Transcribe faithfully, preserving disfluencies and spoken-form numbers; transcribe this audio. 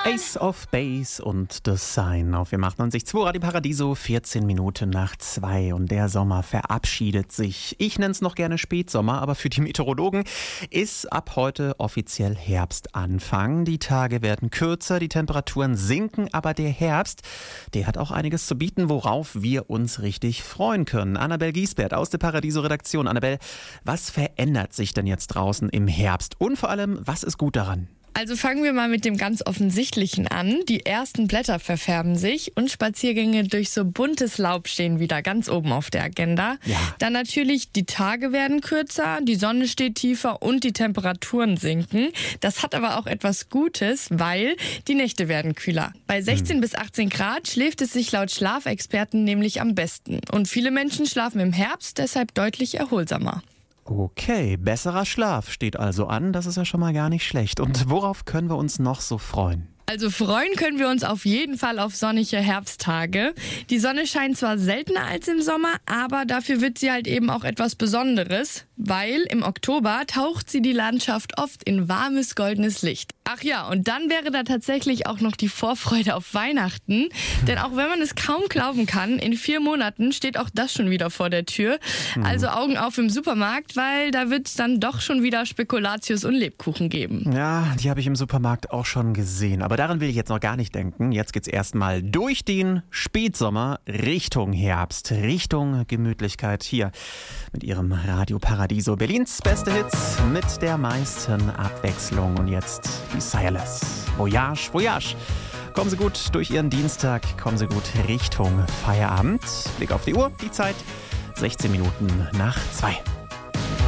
Ace of Base und The Sign auf M achtundneunzig Komma zwei Radio Paradiso, vierzehn Minuten nach zwei und der Sommer verabschiedet sich. Ich nenne es noch gerne Spätsommer, aber für die Meteorologen ist ab heute offiziell Herbstanfang. Die Tage werden kürzer, die Temperaturen sinken, aber der Herbst, der hat auch einiges zu bieten, worauf wir uns richtig freuen können. Annabel Giesbert aus der Paradiso-Redaktion. Annabel, was verändert sich denn jetzt draußen im Herbst und vor allem, was ist gut daran? Also fangen wir mal mit dem ganz Offensichtlichen an. Die ersten Blätter verfärben sich und Spaziergänge durch so buntes Laub stehen wieder ganz oben auf der Agenda. Ja. Dann natürlich, die Tage werden kürzer, die Sonne steht tiefer und die Temperaturen sinken. Das hat aber auch etwas Gutes, weil die Nächte werden kühler. Bei sechzehn hm. bis achtzehn Grad schläft es sich laut Schlafexperten nämlich am besten. Und viele Menschen schlafen im Herbst deshalb deutlich erholsamer. Okay, besserer Schlaf steht also an. Das ist ja schon mal gar nicht schlecht. Und worauf können wir uns noch so freuen? Also freuen können wir uns auf jeden Fall auf sonnige Herbsttage. Die Sonne scheint zwar seltener als im Sommer, aber dafür wird sie halt eben auch etwas Besonderes, weil im Oktober taucht sie die Landschaft oft in warmes, goldenes Licht. Ach ja, und dann wäre da tatsächlich auch noch die Vorfreude auf Weihnachten. Denn auch wenn man es kaum glauben kann, in vier Monaten steht auch das schon wieder vor der Tür. Also Augen auf im Supermarkt, weil da wird es dann doch schon wieder Spekulatius und Lebkuchen geben. Ja, die habe ich im Supermarkt auch schon gesehen. Aber daran will ich jetzt noch gar nicht denken. Jetzt geht's erstmal durch den Spätsommer Richtung Herbst, Richtung Gemütlichkeit hier mit ihrem Radio Paradiso. Berlins beste Hits mit der meisten Abwechslung. Und jetzt die Silas. Voyage, Voyage. Kommen Sie gut durch Ihren Dienstag, kommen Sie gut Richtung Feierabend. Blick auf die Uhr, die Zeit sechzehn Minuten nach zwei.